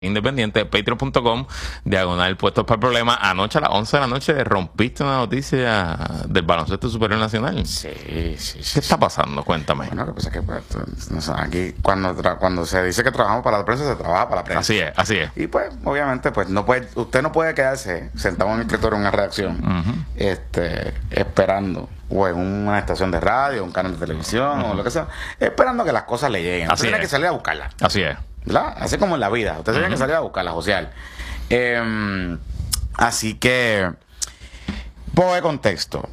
independiente, patreon.com, diagonal puestos para el problema. Anoche a las 11 de la noche rompiste una noticia del baloncesto superior nacional. Sí. ¿Qué está pasando? Cuéntame. Bueno, lo que pasa es que pues, no sé, aquí cuando se dice que trabajamos para la prensa, se trabaja para la prensa. Así es. Y pues, obviamente, pues usted no puede quedarse sentado en el escritorio en una redacción, esperando, o en una estación de radio, un canal de televisión, o lo que sea, esperando que las cosas le lleguen. Usted tiene que salir a buscarlas. Así es. ¿Verdad? Así como en la vida. Usted tiene que salir a buscarla, social. Así que, poco de contexto.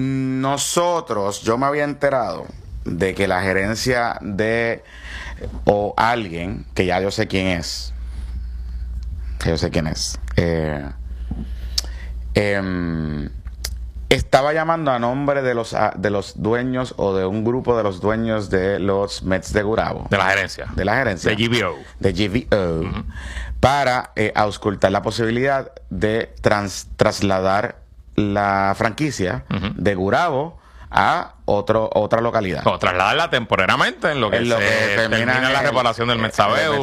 Yo me había enterado de que la gerencia o alguien, que ya yo sé quién es, estaba llamando a nombre de los dueños o de un grupo de los dueños de los Mets de Gurabo. De la gerencia. De GVO. De GVO. Para auscultar la posibilidad de trasladar la franquicia de Gurabo a otra localidad. O trasladarla temporariamente en lo que termina la reparación del Metsabeu.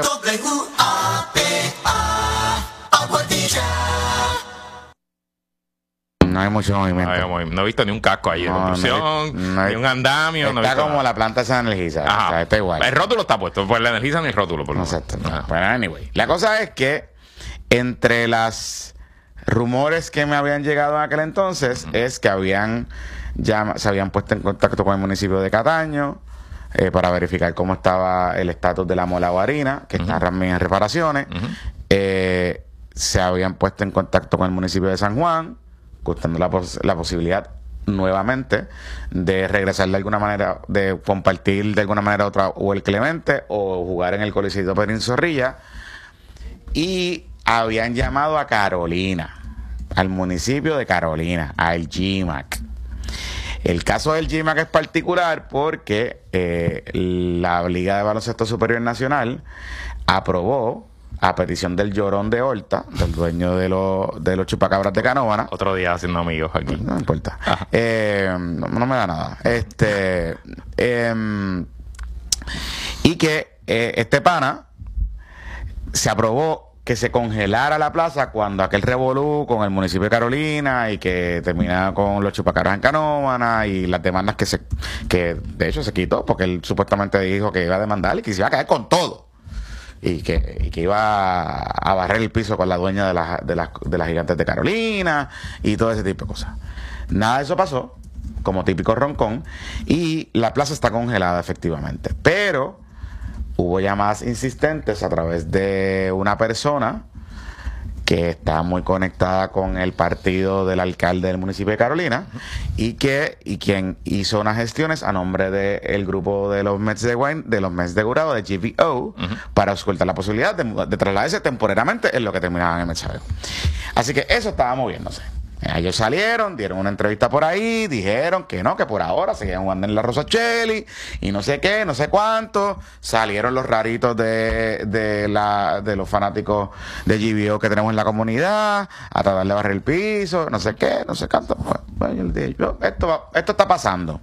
No hay mucho movimiento. No he visto ni un casco ahí de construcción, ni un andamio. Está como nada. La planta se energiza. O sea, está igual. El rótulo está puesto, pues la energiza ni el rótulo. Por exacto. Bueno, anyway. La cosa es que entre las rumores que me habían llegado en aquel entonces es que se habían puesto en contacto con el municipio de Cataño para verificar cómo estaba el estatus de la mola guarina, que está también en reparaciones. Se habían puesto en contacto con el municipio de San Juan, buscando la posibilidad nuevamente de regresar de alguna manera, de compartir de alguna manera otra, o el Clemente o jugar en el Coliseo Perín Zorrilla. Y habían llamado a Carolina, al municipio de Carolina, al GMAC. El caso del GMAC es particular porque la Liga de Baloncesto Superior Nacional aprobó, a petición del Llorón de Horta, del dueño de los chupacabras de Canóvana. Otro día haciendo amigos aquí. No importa. No me da nada. Y que este pana se aprobó que se congelara la plaza cuando aquel revolú con el municipio de Carolina y que termina con los chupacabras en Canóvana y las demandas que de hecho se quitó porque él supuestamente dijo que iba a demandar y que se iba a caer con todo. Y que iba a barrer el piso con la dueña de las Gigantes de Carolina y todo ese tipo de cosas. Nada de eso pasó, como típico roncón, y la plaza está congelada efectivamente. Pero hubo llamadas insistentes a través de una persona que está muy conectada con el partido del alcalde del municipio de Carolina y quien hizo unas gestiones a nombre del grupo de los Mets de Gurabo, de GVO, para auscultar la posibilidad de trasladarse temporariamente en lo que terminaban en el Metsabeu. Así que eso estaba moviéndose. Ellos salieron, dieron una entrevista por ahí, dijeron que no, que por ahora seguían jugando en la Rosachelli y no sé qué, no sé cuánto. Salieron los raritos de los fanáticos de GVO que tenemos en la comunidad a tratar de barrer el piso, no sé qué, no sé cuánto. Bueno, yo les dije, esto está pasando.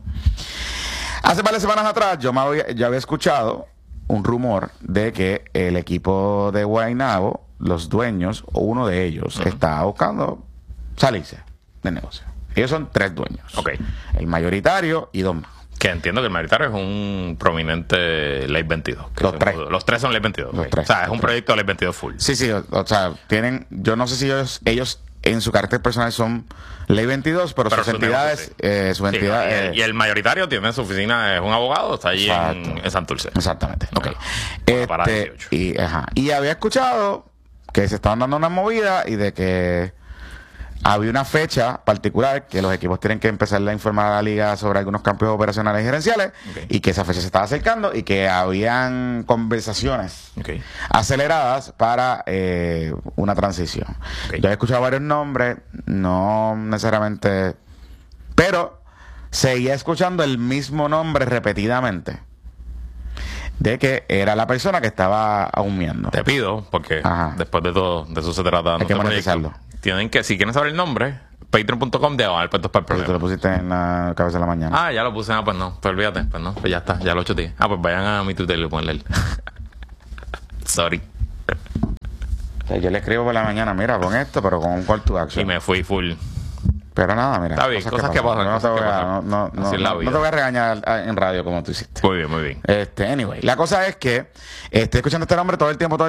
Hace varias semanas atrás yo había escuchado un rumor de que el equipo de Guaynabo, los dueños, o uno de ellos, estaba buscando salirse de negocio. Ellos son 3 dueños. El mayoritario y 2 más. Que entiendo que el mayoritario es un prominente Ley 22. Los 3 son Ley 22. O sea, es un proyecto de Ley 22 full. Sí. O sea, yo no sé si ellos en su carácter personal son Ley 22, pero sus entidades... Y el mayoritario tiene su oficina, es un abogado, está allí en Santurce. Exactamente. Para 18. Y había escuchado que se estaban dando una movida y de que había una fecha particular que los equipos tienen que empezar a informar a la liga sobre algunos cambios operacionales y gerenciales y que esa fecha se estaba acercando y que habían conversaciones aceleradas para una transición. Yo he escuchado varios nombres, no necesariamente, pero seguía escuchando el mismo nombre repetidamente de que era la persona que estaba ahumeando. Te pido, porque después de todo, de eso se trata. Hay que monetizarlo. Tienen que, si quieren saber el nombre, patreon.com diagonal puestos para el problema. Tú lo pusiste en la cabeza de la mañana. Ya lo puse. Pues no, pues olvídate. Pues no, pues ya está, ya lo 8 días. Pues vayan a mi Twitter y lo ponen. Sorry. O sea, yo le escribo por la mañana, mira, pon esto, pero con un call to action. Y me fui full. Pero nada, mira. Está bien, cosas que pasan. No te voy a regañar en radio como tú hiciste. Muy bien, muy bien. Anyway, la cosa es que estoy escuchando a este hombre todo el tiempo,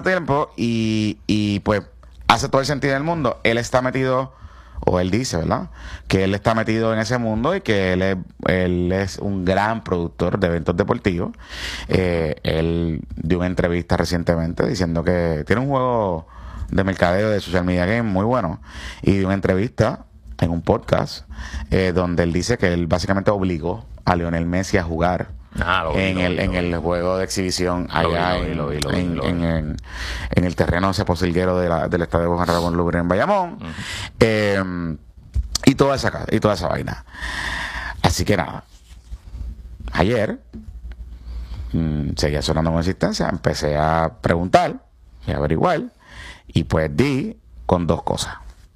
y pues hace todo el sentido del mundo. Él está metido, o él dice, ¿verdad? Que él está metido en ese mundo y que él es un gran productor de eventos deportivos. Él dio una entrevista recientemente diciendo que tiene un juego de mercadeo de social media game muy bueno, y dio una entrevista en un podcast donde él dice que él básicamente obligó a Lionel Messi a jugar en el juego de exhibición allá en el terreno ese posilguero del estadio Juan Ramón Lubre en Bayamón. Y toda esa vaina. Así que nada, ayer seguía sonando consistencia, empecé a preguntar y a averiguar, y pues di con dos cosas.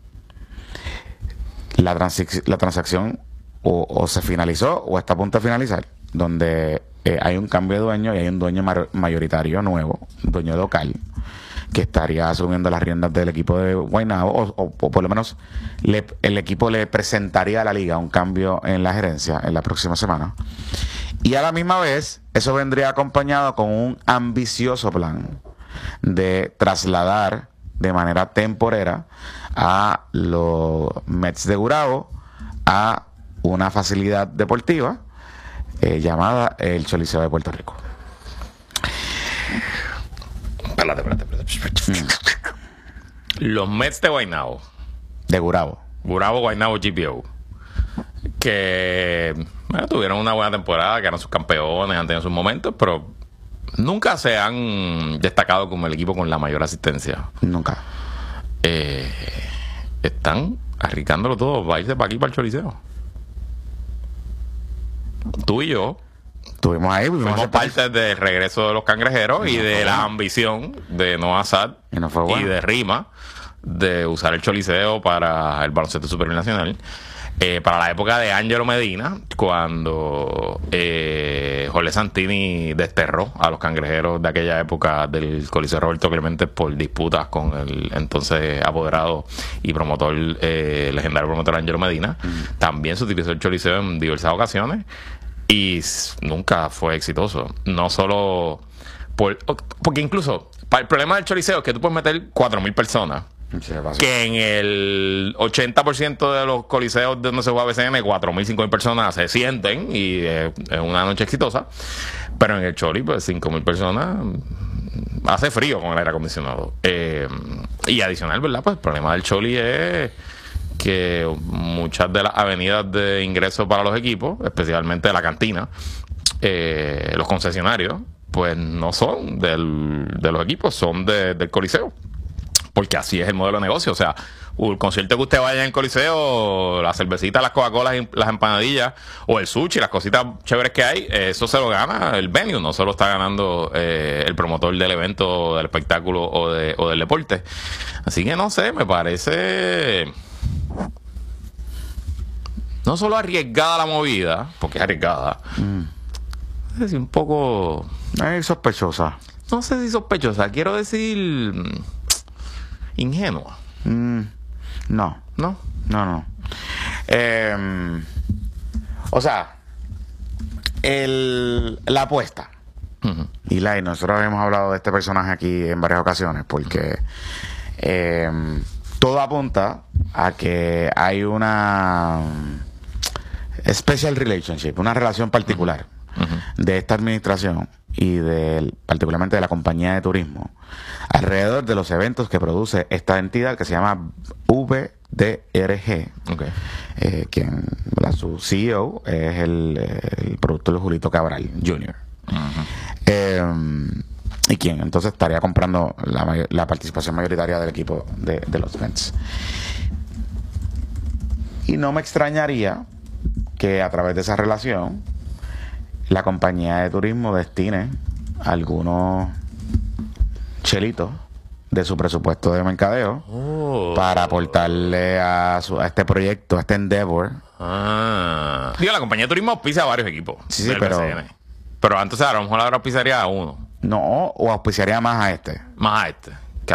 La transacción o se finalizó o está a punto de finalizar, donde hay un cambio de dueño y hay un dueño mayoritario nuevo, un dueño local, que estaría asumiendo las riendas del equipo de Guaynabo, o por lo menos el equipo le presentaría a la liga un cambio en la gerencia en la próxima semana. Y a la misma vez, eso vendría acompañado con un ambicioso plan de trasladar de manera temporera a los Mets de Gurabo a una facilidad deportiva llamada el Choliseo de Puerto Rico. Espérate. Los Mets de Guaynabo. De Gurabo. Guaynabo GPO. Que tuvieron una buena temporada, que eran sus campeones, han tenido sus momentos, pero nunca se han destacado como el equipo con la mayor asistencia. Nunca. Están arriesgándolo todo para irse para aquí, para el Choliseo. Tú y yo estuvimos ahí, fuimos parte del regreso de los cangrejeros y de la ambición de Noah Sad y de Rima de usar el Choliseo para el baloncesto superior nacional. Para la época de Ángelo Medina, cuando Jorge Santini desterró a los cangrejeros de aquella época del Coliseo Roberto Clemente por disputas con el entonces apoderado y promotor, legendario promotor Ángelo Medina. También se utilizó el Choliseo en diversas ocasiones y nunca fue exitoso. No solo porque incluso el problema del Choliseo es que tú puedes meter 4,000 personas. Que en el 80% de los coliseos donde se juega BCN, 4,000, 5,000 personas se sienten y es una noche exitosa. Pero en el Choli, pues 5,000 personas hace frío con el aire acondicionado. Y adicional, ¿verdad? Pues el problema del Choli es que muchas de las avenidas de ingreso para los equipos, especialmente la cantina, los concesionarios, pues no son de los equipos, son del Coliseo. Porque así es el modelo de negocio. O sea, el concierto que usted vaya en el Coliseo, la cervecita, las Coca-Cola, las empanadillas, o el sushi, las cositas chéveres que hay, eso se lo gana el venue, no se lo está ganando el promotor del evento, del espectáculo o del deporte. Así que no sé, me parece no solo arriesgada la movida, porque es arriesgada, es decir, un poco sospechosa. No sé si sospechosa, quiero decir ingenua. No. O sea, la apuesta. Y nosotros hemos hablado de este personaje aquí en varias ocasiones porque todo apunta a que hay una special relationship, una relación particular de esta administración y particularmente de la compañía de turismo alrededor de los eventos que produce esta entidad que se llama VDRG. Quien su CEO es el productor Julito Cabral Jr. Y quien entonces estaría comprando la participación mayoritaria del equipo de los Mets. Y no me extrañaría que a través de esa relación la compañía de turismo destine algunos chelitos de su presupuesto de mercadeo para aportarle a este proyecto, a este endeavor. Digo, la compañía de turismo auspicia a varios equipos. Sí, pero entonces a lo mejor ahora auspiciaría a uno. No, o auspiciaría más a este. Más a este.